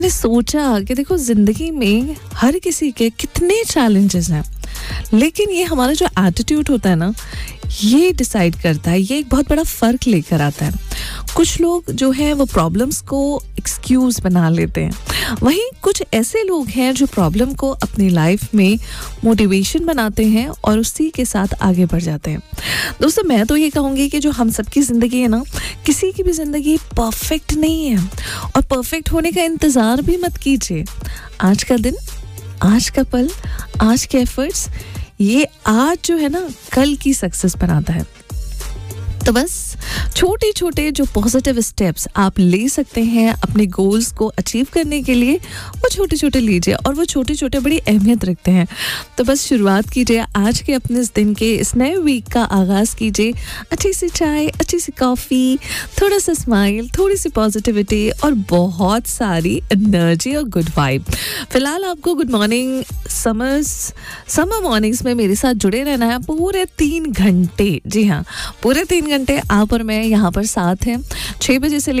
मैंने सोचा कि देखो जिंदगी में हर किसी के कितने चैलेंजेस हैं, लेकिन ये हमारा जो एटीट्यूड होता है ना, ये डिसाइड करता है, ये एक बहुत बड़ा फ़र्क लेकर आता है। कुछ लोग जो हैं वो प्रॉब्लम्स को एक्सक्यूज़ बना लेते हैं, वहीं कुछ ऐसे लोग हैं जो प्रॉब्लम को अपनी लाइफ में मोटिवेशन बनाते हैं और उसी के साथ आगे बढ़ जाते हैं। दोस्तों, मैं तो ये कहूँगी कि जो हम सबकी ज़िंदगी है ना, किसी की भी ज़िंदगी परफेक्ट नहीं है और परफेक्ट होने का इंतज़ार भी मत कीजिए। आज का दिन, आज का पल, आज के एफर्ट्स, ये आज जो है ना कल की सक्सेस बनाता है। तो बस छोटे छोटे जो पॉजिटिव स्टेप्स आप ले सकते हैं अपने गोल्स को अचीव करने के लिए, वो छोटे छोटे लीजिए और वो छोटे छोटे बड़ी अहमियत रखते हैं। तो बस शुरुआत कीजिए आज के अपने इस दिन के, इस नए वीक का आगाज़ कीजिए अच्छी सी चाय, अच्छी सी कॉफ़ी, थोड़ा सा स्माइल, थोड़ी सी पॉजिटिविटी और बहुत सारी एनर्जी और गुड वाइब। फिलहाल आपको गुड मॉर्निंग समर मॉर्निंग्स में मेरे साथ जुड़े रहना है पूरे 3 घंटे। जी हाँ, पूरे 3 घंटे आप और मैं यहाँ पर साथ हैं 6 बजे से